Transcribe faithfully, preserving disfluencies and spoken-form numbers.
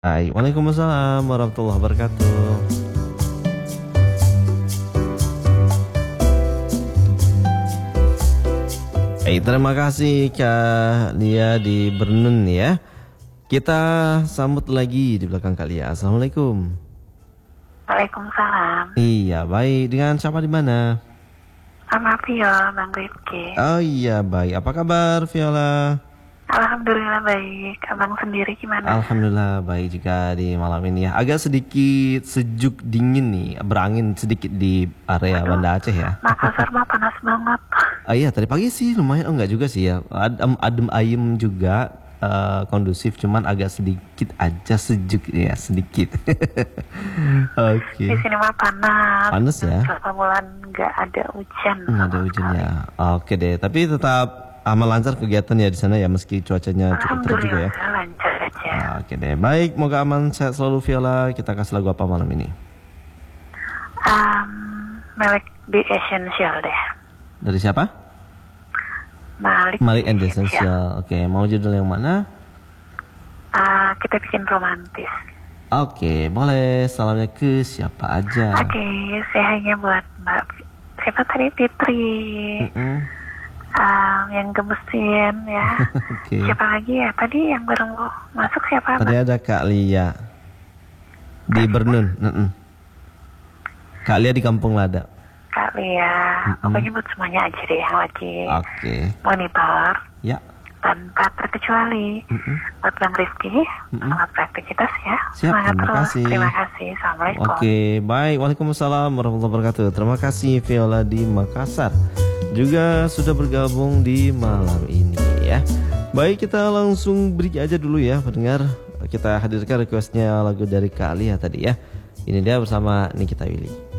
Hai, Waalaikumsalam warahmatullahi wabarakatuh. Hey, terima kasih Kak Lia di Bernun ya. Kita sambut lagi di belakang Kak Lia. Assalamualaikum. Waalaikumsalam. Iya, baik. Dengan siapa di mana? Sama Vio, Bang Rifki. Oh iya, baik. Apa kabar Viola? Alhamdulillah baik. Abang sendiri gimana? Alhamdulillah baik juga di malam ini ya. Agak sedikit sejuk dingin nih, berangin sedikit di area Aduh, Banda Aceh ya. Makassar mah panas banget. Oh iya, tadi pagi sih lumayan. Oh enggak juga sih ya. Adem, adem ayem juga, eh, kondusif, cuman agak sedikit aja sejuk ya, sedikit. Oke. Di sini mah panas. Panas ya? Selama bulan nggak ada hujan. Nggak ada hujannya. Oke deh, tapi tetap aman lancar kegiatan ya di sana ya, meski cuacanya cukup terik juga ya. Alhamdulillah lancar aja. Oke deh, baik. Moga aman sehat selalu Viola. Kita kasih lagu apa malam ini? Um, Malik The Essential deh. Dari siapa? Malik. Malik and the The Essential. Essential. Oke, mau judul yang mana? Ah, kita bikin romantis. Oke, boleh. Salamnya ke siapa aja? Oke, saya hanya buat Mbak. Siapa tadi? Fitri. Mm-mm. Um, yang gemesin ya. Oke. Siapa lagi ya? Tadi yang baru masuk siapa? Tadi ada Kak Lia di Bernun. Mm-mm. Kak Lia di Kampung Lada. Kak Lia. Mm-mm. Pokoknya buat semuanya aja deh yang lagi Oke. monitor Ya. tanpa terkecuali. Mm-mm. Buat Bang Rizky, Mm-mm. selamat beraktivitas ya. Siap, Semangat terima terus. kasih. Terima kasih. Assalamualaikum. Oke, baik. Waalaikumsalam warahmatullahi wabarakatuh. Terima kasih Viola di Makassar juga sudah bergabung di malam ini ya. Baik, kita langsung break aja dulu ya pendengar. Kita hadirkan requestnya lagu dari Kak Lia tadi ya. Ini dia bersama Nikita Willy.